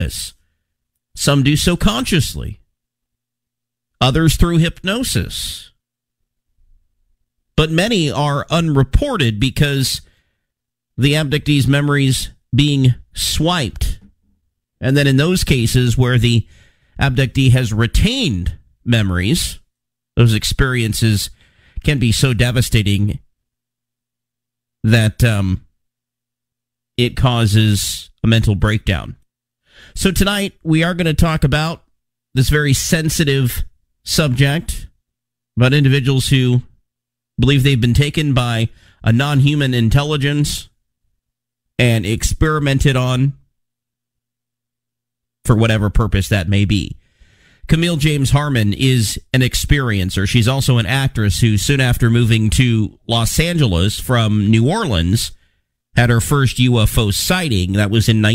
this. Some do so consciously. Others through hypnosis. But many are unreported because the abductee's memories being swiped. And then in those cases where the abductee has retained memories, those experiences can be so devastating that it causes a mental breakdown. So tonight we are going to talk about this very sensitive subject, about individuals who believe they've been taken by a non-human intelligence and experimented on for whatever purpose that may be. Camille James Harmon is an experiencer. She's also an actress who, soon after moving to Los Angeles from New Orleans, had her first UFO sighting. That was in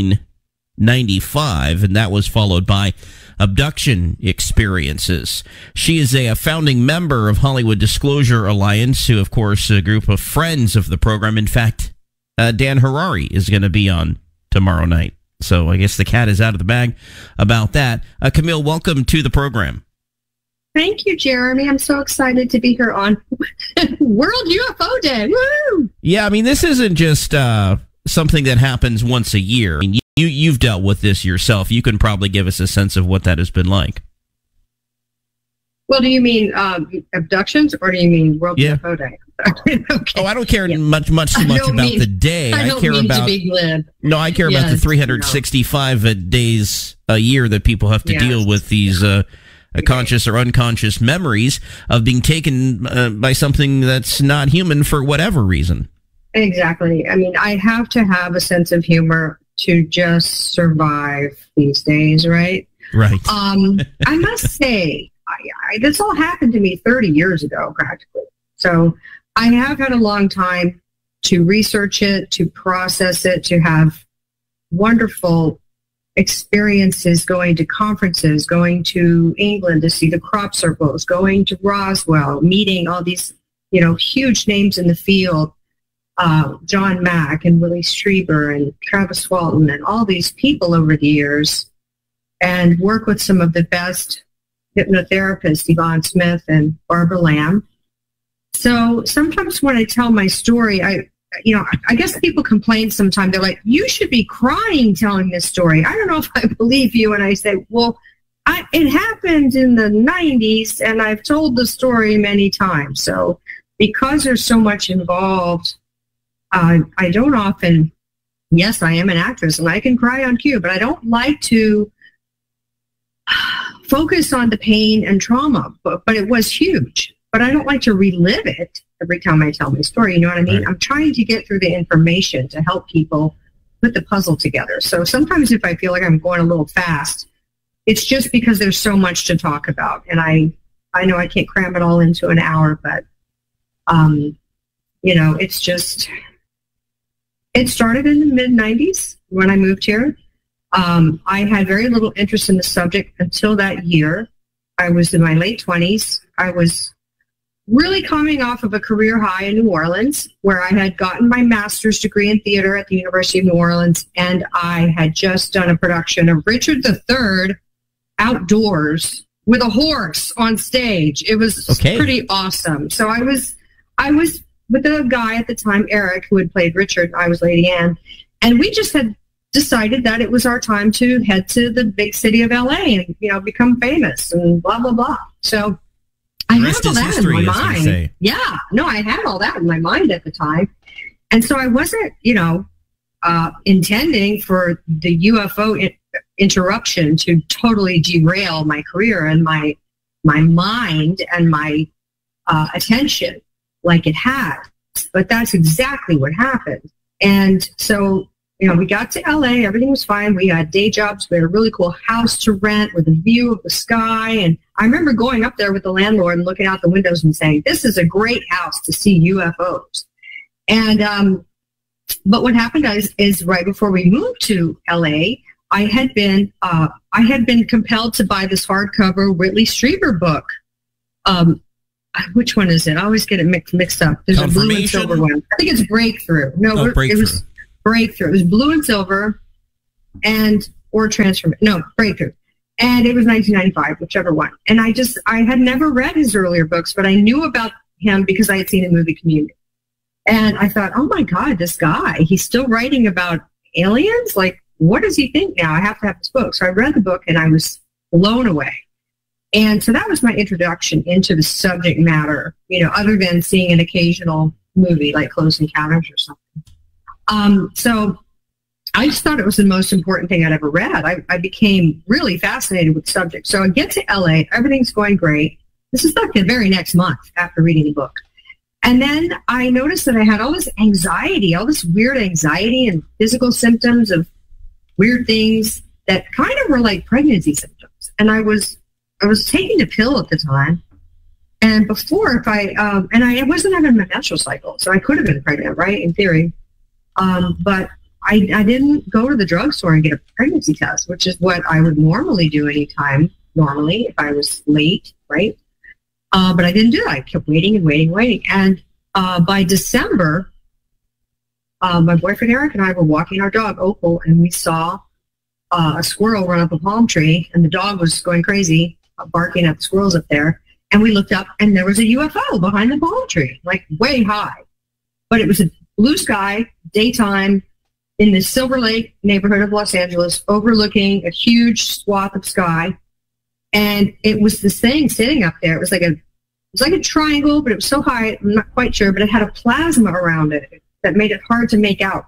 1995, and that was followed by abduction experiences. She is a founding member of Hollywood Disclosure Alliance, who, of course, a group of friends of the program. In fact, Dan Harari is going to be on tomorrow night. So I guess the cat is out of the bag about that. Camille, welcome to the program. Thank you, Jeremy. I'm so excited to be here on World UFO Day. Woo! Yeah, I mean, this isn't just something that happens once a year. I mean, you've dealt with this yourself. You can probably give us a sense of what that has been like. Well, do you mean abductions, or do you mean World UFO Day? Okay. Oh, I don't care much so much about the day. I care about to be glib. No, I care about the 365 days a year that people have to deal with these conscious or unconscious memories of being taken by something that's not human for whatever reason. Exactly. I mean, I have to have a sense of humor to just survive these days, right? Right. I must say, this all happened to me 30 years ago, practically. So I have had a long time to research it, to process it, to have wonderful experiences going to conferences, going to England to see the crop circles, going to Roswell, meeting all these, huge names in the field, John Mack and Willie Strieber and Travis Walton and all these people over the years, and work with some of the best hypnotherapists, Yvonne Smith and Barbara Lamb. So sometimes when I tell my story, I guess people complain sometimes. They're like, you should be crying telling this story. I don't know if I believe you. And I say, well, it happened in the 90s, and I've told the story many times. So because there's so much involved, I don't often, yes, I am an actress, and I can cry on cue, but I don't like to focus on the pain and trauma. But it was huge. But I don't like to relive it every time I tell my story. You know what I mean? Right. I'm trying to get through the information to help people put the puzzle together. So sometimes if I feel like I'm going a little fast, it's just because there's so much to talk about. And I know I can't cram it all into an hour, but, it's just, it started in the mid-90s when I moved here. I had very little interest in the subject until that year. I was in my late 20s. I was really coming off of a career high in New Orleans, where I had gotten my master's degree in theater at the University of New Orleans, and I had just done a production of Richard III outdoors with a horse on stage. It was pretty awesome. So I was with a guy at the time, Eric, who had played Richard. I was Lady Anne, and we just had decided that it was our time to head to the big city of LA and become famous and blah blah blah. So I had all that in my mind. Yeah, no, I had all that in my mind at the time. And so I wasn't, intending for the UFO interruption to totally derail my career and my mind and my attention like it has. But that's exactly what happened. And so, we got to LA, everything was fine. We had day jobs. We had a really cool house to rent with a view of the sky. And I remember going up there with the landlord and looking out the windows and saying, this is a great house to see UFOs. And, but what happened is right before we moved to LA, I had been compelled to buy this hardcover Whitley Strieber book. Which one is it? I always get it mixed up. There's a blue and silver one. I think it's Breakthrough. No, Breakthrough. It was Breakthrough. It was blue and silver. And or Breakthrough. And it was 1995, whichever one. And I had never read his earlier books, but I knew about him because I had seen the movie Community. And I thought, oh my God, this guy, he's still writing about aliens? Like, what does he think now? I have to have this book. So I read the book and I was blown away. And so that was my introduction into the subject matter, other than seeing an occasional movie like Close Encounters or something. So I just thought it was the most important thing I'd ever read. I became really fascinated with the subject. So I get to LA, everything's going great. This is like the very next month after reading the book. And then I noticed that I had all this anxiety, all this weird anxiety and physical symptoms of weird things that kind of were like pregnancy symptoms. And I was taking the pill at the time. And before, I wasn't having my menstrual cycle, so I could have been pregnant, right, in theory. But I didn't go to the drugstore and get a pregnancy test, which is what I would normally do anytime, if I was late, right? But I didn't do that. I kept waiting and waiting and waiting. And by December, my boyfriend Eric and I were walking our dog, Opal, and we saw a squirrel run up a palm tree, and the dog was going crazy, barking at the squirrels up there. And we looked up, and there was a UFO behind the palm tree, like way high. But it was a blue sky, daytime, in the Silver Lake neighborhood of Los Angeles, overlooking a huge swath of sky. And it was this thing sitting up there. It was like a triangle, but it was so high, I'm not quite sure, but it had a plasma around it that made it hard to make out.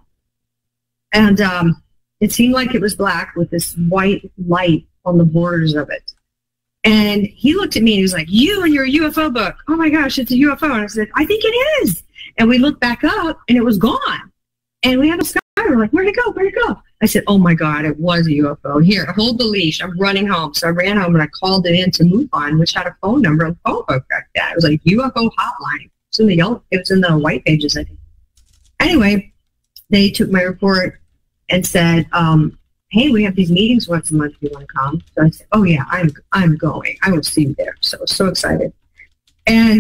And it seemed like it was black with this white light on the borders of it. And he looked at me and he was like, you and your UFO book. Oh my gosh, it's a UFO. And I said, I think it is. And we looked back up and it was gone. And we had a sky. We're like, where'd it go? Where'd it go? I said, oh my God, it was a UFO. Here, hold the leash. I'm running home. So I ran home and I called it into MUFON, which had a phone number and phone book back then. It was like UFO hotline. It was in the white pages, I think. Anyway, they took my report and said, hey, we have these meetings once a month. Do you want to come? So I said, oh yeah, I'm going. I will see you there. So I was so excited. And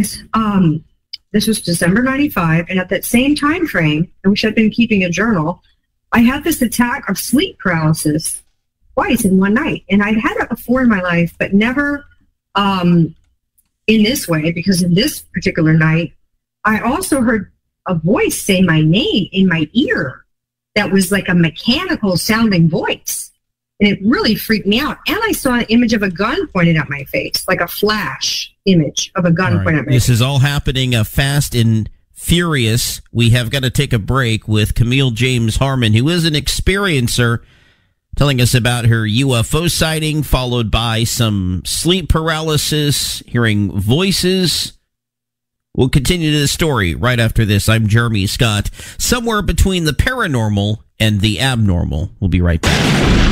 this was December 95. And at that same time frame, I wish I'd been keeping a journal, I had this attack of sleep paralysis twice in one night. And I'd had it before in my life, but never in this way, because in this particular night, I also heard a voice say my name in my ear that was like a mechanical sounding voice. And it really freaked me out. And I saw an image of a gun pointed at my face, like a flash image of a gun pointed at my face. This is all happening fast and furious. We have got to take a break with Camille James Harmon, who is an experiencer, telling us about her UFO sighting, followed by some sleep paralysis, hearing voices. We'll continue the story right after this. I'm Jeremy Scott, somewhere between the paranormal and the abnormal. We'll be right back.